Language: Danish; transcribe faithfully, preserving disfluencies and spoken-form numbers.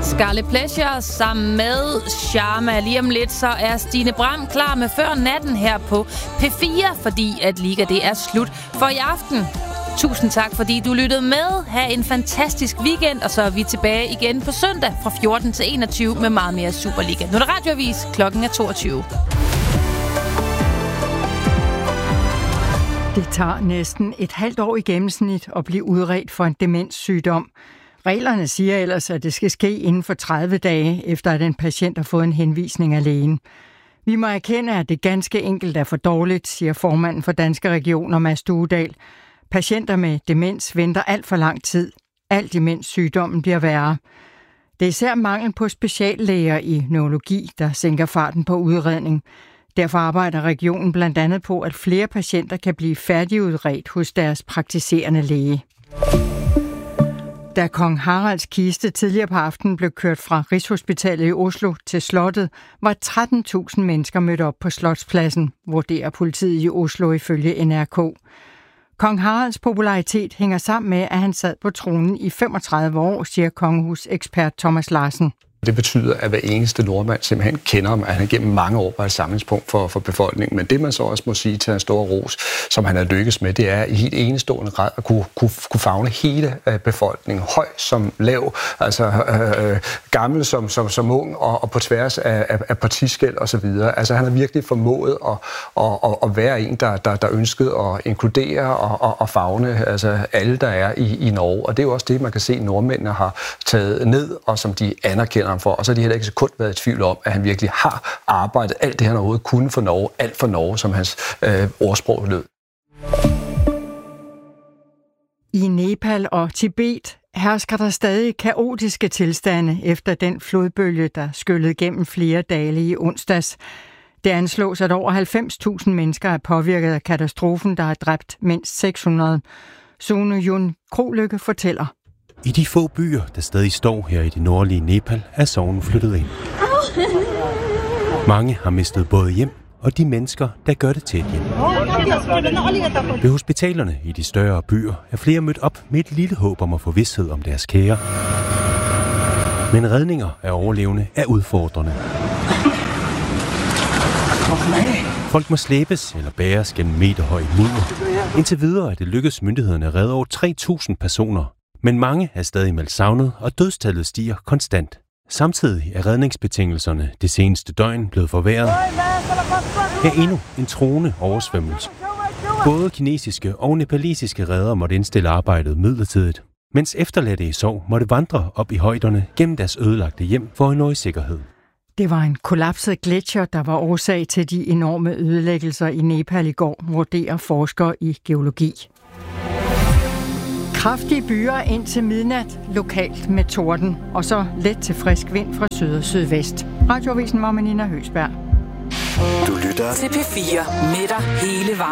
Scarlet Pleasure sammen med Sharma. Lige om lidt, så er Stine Bram klar med Før Natten her på P fire, fordi at Liga det er slut for i aften. Tusind tak, fordi du lyttede med. Ha' en fantastisk weekend, og så er vi tilbage igen på søndag fra fjorten til enogtyve med meget mere Superliga. Nu er der radioavis. Klokken er toogtyve. Det tager næsten et halvt år i gennemsnit at blive udredt for en demenssygdom. Reglerne siger ellers, at det skal ske inden for tredive dage, efter at en patient har fået en henvisning af lægen. Vi må erkende, at det ganske enkelt er for dårligt, siger formanden for Danske Regioner, Mads Duedal. Patienter med demens venter alt for lang tid. Alt imens sygdommen bliver værre. Det er især mangel på speciallæger i neurologi, der sænker farten på udredning. Derfor arbejder regionen blandt andet på, at flere patienter kan blive færdigudredt hos deres praktiserende læge. Da kong Haralds kiste tidligere på aftenen blev kørt fra Rigshospitalet i Oslo til slottet, var tretten tusind mennesker mødt op på Slotspladsen, vurderer politiet i Oslo ifølge N R K. Kong Haralds popularitet hænger sammen med, at han sad på tronen i femogtredive år, siger kongehusekspert Thomas Larsen. Det betyder, at hver eneste nordmand simpelthen kender ham, at han gennem mange år var et samlingspunkt for, for befolkningen. Men det, man så også må sige til en stor ros, som han har lykkes med, det er i helt enestående grad at kunne, kunne, kunne favne hele befolkningen, høj som lav, altså øh, gammel som, som, som ung, og, og på tværs af, af, af partiskel og så videre. Altså han har virkelig formået at, at, at være en, der, der, der ønskede at inkludere og, og, og favne altså alle, der er i, i Norge. Og det er jo også det, man kan se, at nordmændene har taget ned, og som de anerkender for, og så har de heller ikke sekund været i tvivl om, at han virkelig har arbejdet alt det, han overhovedet kunne for Norge, alt for Norge, som hans øh, ordsprog lød. I Nepal og Tibet hersker der stadig kaotiske tilstande efter den flodbølge, der skyllede gennem flere dale i onsdags. Det anslås, at over halvfems tusind mennesker er påvirket af katastrofen, der har dræbt mindst seks hundrede. Sune Jun Krolykke fortæller. I de få byer, der stadig står her i det nordlige Nepal, er sorgen flyttet ind. Mange har mistet både hjem og de mennesker, der gør det til et hjem. Ved hospitalerne i de større byer er flere mødt op med et lille håb om at få vished om deres kære. Men redninger af overlevende er udfordrende. Folk må slæbes eller bæres gennem meterhøj mudder. Indtil videre er det lykkedes myndighederne at redde over tre tusind personer. Men mange er stadig meldt savnet, og dødstallet stiger konstant. Samtidig er redningsbetingelserne det seneste døgn blevet forværret. Her er endnu en truende oversvømmelse. Både kinesiske og nepalesiske redder måtte indstille arbejdet midlertidigt, mens efterladte i sorg måtte vandre op i højderne gennem deres ødelagte hjem for at nå i sikkerhed. Det var en kollapset gletsjer, der var årsag til de enorme ødelæggelser i Nepal i går, vurderer forskere i geologi. Kraftige byer ind til midnat, lokalt med torden, og så let til frisk vind fra syd og sydvest. Radioavisen var med Nina Høgsberg. Du lytter til P fire med dig hele vejen.